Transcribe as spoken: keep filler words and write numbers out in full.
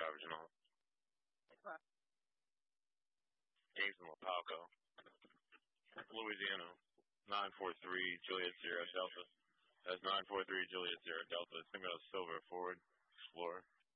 original. Games in Lapalco, Louisiana. nine four three Juliet Sierra Delta. That's nine four three Juliet Sierra Delta. It's going to go Silver Ford Explorer.